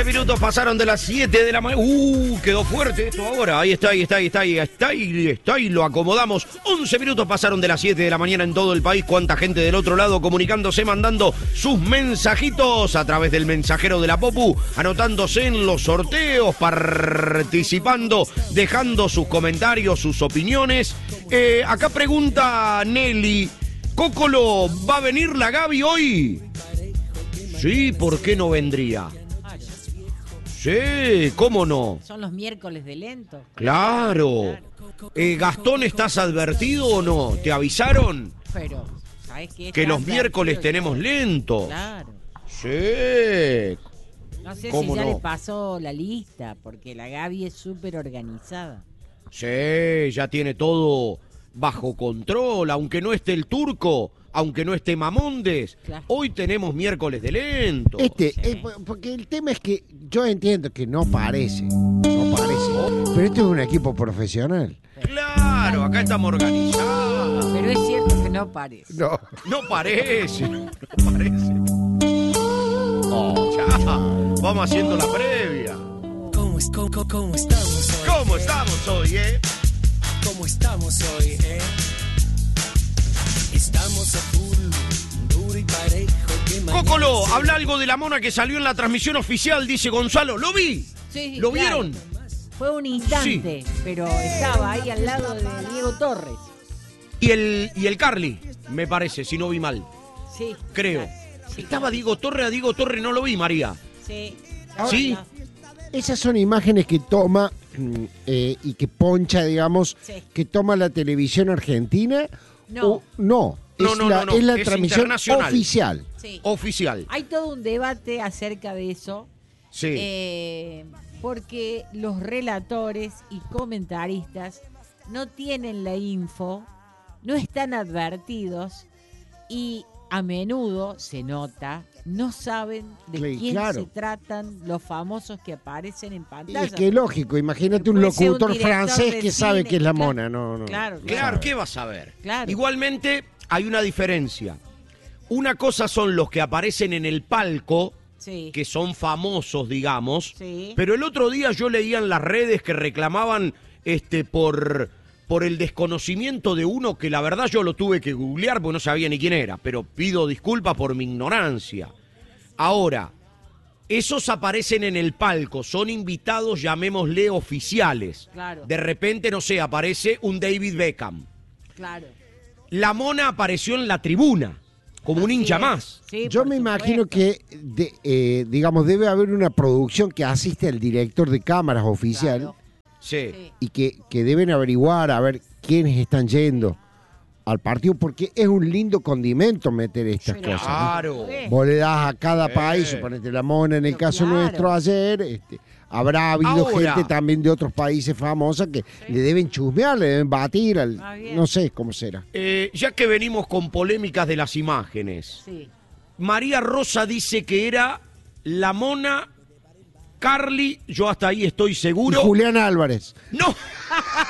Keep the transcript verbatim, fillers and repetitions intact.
minutos pasaron de las siete de la mañana. Uh, quedó fuerte esto ahora. Ahí está, ahí está, ahí está, ahí está, ahí está, ahí lo acomodamos. once minutos pasaron de las siete de la mañana en todo el país. Cuánta gente del otro lado comunicándose, mandando sus mensajitos a través del mensajero de la Popu, anotándose en los sorteos, participando, dejando sus comentarios, sus opiniones. Eh, acá pregunta Nelly, ¿Cócolo, va a venir la Gaby hoy? Sí, ¿por qué no vendría? Sí, ¿cómo no? Son los miércoles de lento. Claro. Eh, Gastón, ¿estás advertido o no? ¿Te avisaron? Pero, ¿sabes qué? Que los miércoles tenemos lento. Claro. Sí. No sé ¿Cómo si ya no? le pasó la lista, porque la Gaby es súper organizada. Sí, ya tiene todo bajo control, aunque no esté el turco, aunque no esté Mamondes. Claro. Hoy tenemos miércoles de lento. Este, Sí. eh, porque el tema es que yo entiendo que no parece, no parece, pero esto es un equipo profesional. Claro, acá estamos organizados. Pero es cierto que no parece. No. No parece, no parece. Oh, ya, vamos haciendo la previa. ¿Cómo, es, cómo, cómo estamos hoy? ¿Cómo eh? estamos hoy, eh? ¿Cómo estamos hoy, eh? Estamos a full, duro y parejo. que mañana Cócolo, se- habla algo de la mona que salió en la transmisión oficial, dice Gonzalo. ¿Lo vi? Sí, ¿Lo claro. vieron? Fue un instante, pero estaba ahí al lado de Diego Torres. Y el, y el Carly, me parece, si no vi mal. Sí. Creo. claro. Sí, Estaba claro. Diego Torre, a Diego Torre no lo vi, María. Sí. ¿Sí? Esas son imágenes que toma mm, eh, y que poncha, digamos, Sí. que toma la televisión argentina. No. o- no, No, es no, la, no, no, es la es transmisión internacional. oficial. Sí. Oficial. Hay todo un debate acerca de eso. Sí. Eh, porque los relatores y comentaristas no tienen la info, no están advertidos y a menudo se nota, no saben de Sí, quién claro. se tratan los famosos que aparecen en Y pantalla. es que lógico, imagínate un Puede ser un locutor director francés de que sabe cine, que es la claro, mona. No, no. claro, Claro, ¿qué vas a ver? Claro. Igualmente, hay una diferencia. Una cosa son los que aparecen en el palco, Sí. que son famosos, digamos. Sí. Pero el otro día yo leía en las redes que reclamaban este por, por el desconocimiento de uno que la verdad yo lo tuve que googlear porque no sabía ni quién era, pero pido disculpas por mi ignorancia. Ahora, esos aparecen en el palco, son invitados, llamémosle oficiales. Claro. De repente, no sé, aparece un David Beckham. Claro. La mona apareció en la tribuna, como un Así hincha es. más. Sí, Yo por me imagino supuesto. que, de- eh, digamos, debe haber una producción que asiste al director de cámaras oficial Claro. Sí. Sí. y que, que deben averiguar a ver quiénes están yendo al partido, porque es un lindo condimento meter estas Pero- cosas. Claro. Sí. Vos le das a cada Sí. país, suponete la mona, en el Pero caso claro. nuestro ayer, este, habrá habido Ahora. gente también de otros países famosos que le deben chusmear, le deben batir, al, Ah, bien. no sé cómo será. Eh, ya que venimos con polémicas de las imágenes, Sí. María Rosa dice que era la mona Carly, yo hasta ahí estoy Y seguro. Julián Álvarez. No,